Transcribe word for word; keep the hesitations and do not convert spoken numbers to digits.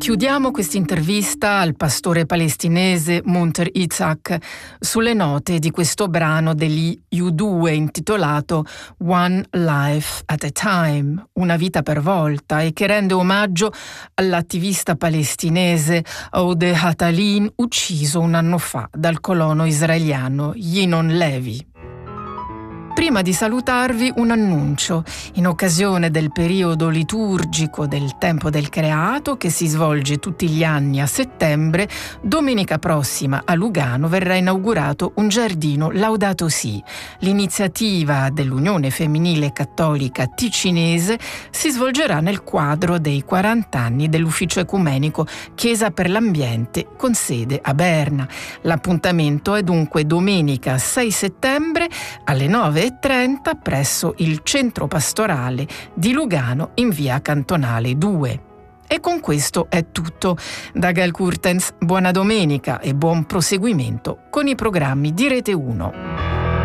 Chiudiamo questa intervista al pastore palestinese Munter Itzhak sulle note di questo brano degli U due intitolato One Life at a Time, una vita per volta, e che rende omaggio all'attivista palestinese Oude Hatalin, ucciso un anno fa dal colono israeliano Yinon Levi. Prima di salutarvi un annuncio. In occasione del periodo liturgico del Tempo del Creato, che si svolge tutti gli anni a settembre, domenica prossima a Lugano verrà inaugurato un giardino Laudato Si. L'iniziativa dell'Unione Femminile Cattolica Ticinese si svolgerà nel quadro dei quaranta anni dell'Ufficio Ecumenico Chiesa per l'Ambiente con sede a Berna. L'appuntamento è dunque domenica sei settembre alle nove e trenta presso il centro pastorale di Lugano in via Cantonale due. E con questo è tutto. Da Gail Kurtens, buona domenica e buon proseguimento con i programmi di Rete uno.